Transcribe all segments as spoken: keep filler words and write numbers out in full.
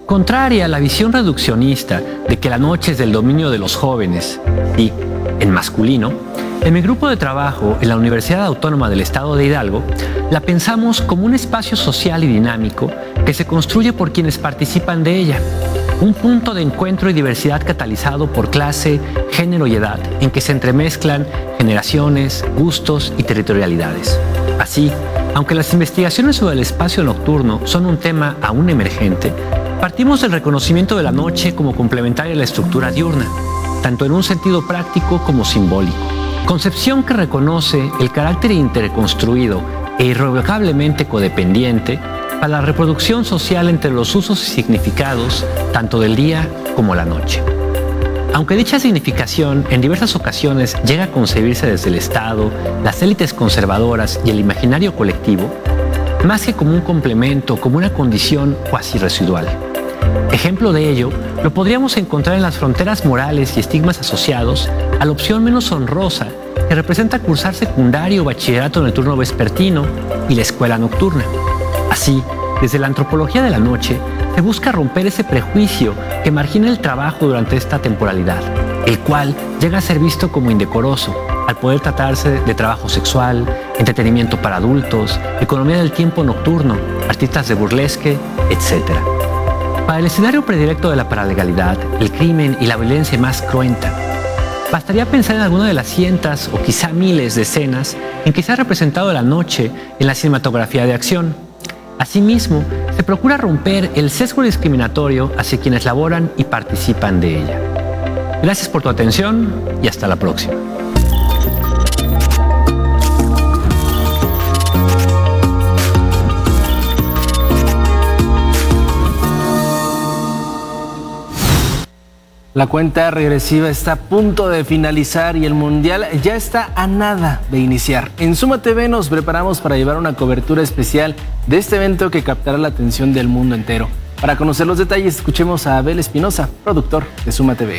Contraria a la visión reduccionista de que la noche es del dominio de los jóvenes y, en masculino, en mi grupo de trabajo en la Universidad Autónoma del Estado de Hidalgo la pensamos como un espacio social y dinámico que se construye por quienes participan de ella. Un punto de encuentro y diversidad catalizado por clase, género y edad, en que se entremezclan generaciones, gustos y territorialidades. Así, aunque las investigaciones sobre el espacio nocturno son un tema aún emergente, partimos del reconocimiento de la noche como complementaria a la estructura diurna, tanto en un sentido práctico como simbólico. Concepción que reconoce el carácter interconstruido e irrevocablemente codependiente para la reproducción social entre los usos y significados tanto del día como la noche. Aunque dicha significación en diversas ocasiones llega a concebirse desde el Estado, las élites conservadoras y el imaginario colectivo, más que como un complemento, como una condición cuasi residual. Ejemplo de ello lo podríamos encontrar en las fronteras morales y estigmas asociados a la opción menos honrosa que representa cursar secundario o bachillerato en el turno vespertino y la escuela nocturna. Así, desde la antropología de la noche, se busca romper ese prejuicio que margina el trabajo durante esta temporalidad, el cual llega a ser visto como indecoroso, al poder tratarse de trabajo sexual, entretenimiento para adultos, economía del tiempo nocturno, artistas de burlesque, etcétera. Para el escenario predilecto de la paralegalidad, el crimen y la violencia más cruenta, bastaría pensar en alguna de las cientos o quizá miles de escenas en que se ha representado la noche en la cinematografía de acción. Asimismo, se procura romper el sesgo discriminatorio hacia quienes laboran y participan de ella. Gracias por tu atención y hasta la próxima. La cuenta regresiva está a punto de finalizar y el Mundial ya está a nada de iniciar. En Suma T V nos preparamos para llevar una cobertura especial de este evento que captará la atención del mundo entero. Para conocer los detalles, escuchemos a Abel Espinosa, productor de Suma T V.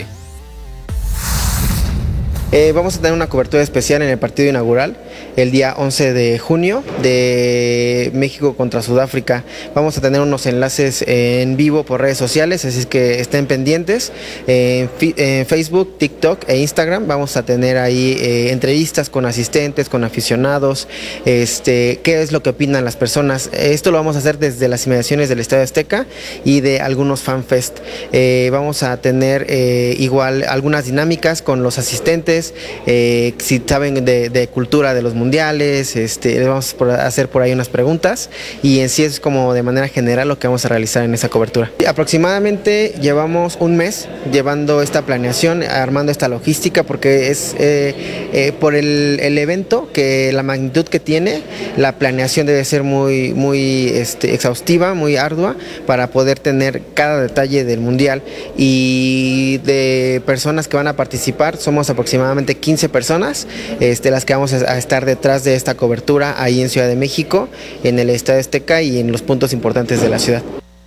Eh, vamos a tener una cobertura especial en el partido inaugural el día once de junio de México contra Sudáfrica. Vamos a tener unos enlaces en vivo por redes sociales, así es que estén pendientes. En, en Facebook, TikTok e Instagram vamos a tener ahí eh, entrevistas con asistentes, con aficionados, este, qué es lo que opinan las personas. Esto lo vamos a hacer desde las inmediaciones del Estadio Azteca y de algunos FanFest. Eh, vamos a tener eh, igual algunas dinámicas con los asistentes. Eh, si saben de, de cultura de los mundiales, este, les vamos a hacer por ahí unas preguntas y en sí es como de manera general lo que vamos a realizar en esa cobertura. Aproximadamente llevamos un mes llevando esta planeación, armando esta logística porque es eh, eh, por el, el evento, que la magnitud que tiene, la planeación debe ser muy, muy este, exhaustiva, muy ardua para poder tener cada detalle del mundial y de personas que van a participar. Somos aproximadamente quince personas, este, las que vamos a estar detrás de esta cobertura ahí en Ciudad de México, en el Estadio Azteca y en los puntos importantes de la ciudad.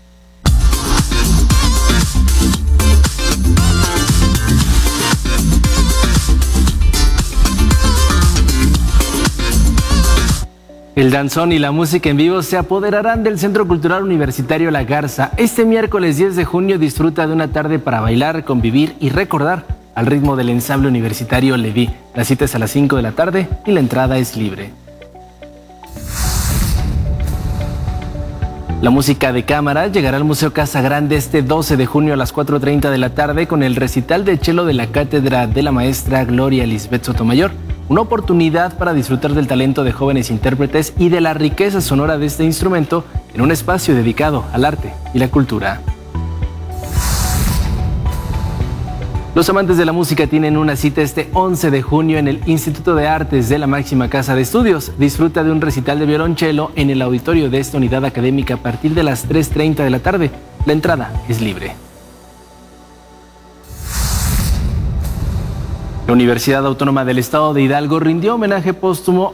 El danzón y la música en vivo se apoderarán del Centro Cultural Universitario La Garza. Este miércoles diez de junio disfruta de una tarde para bailar, convivir y recordar al ritmo del ensamble universitario Leví. La cita es a las cinco de la tarde y la entrada es libre. La música de cámara llegará al Museo Casa Grande este doce de junio a las cuatro treinta de la tarde con el recital de cello de la cátedra de la maestra Gloria Lisbeth Sotomayor. Una oportunidad para disfrutar del talento de jóvenes intérpretes y de la riqueza sonora de este instrumento en un espacio dedicado al arte y la cultura. Los amantes de la música tienen una cita este once de junio en el Instituto de Artes de la máxima casa de estudios. Disfruta de un recital de violonchelo en el auditorio de esta unidad académica a partir de las tres treinta de la tarde. La entrada es libre. La Universidad Autónoma del Estado de Hidalgo rindió homenaje póstumo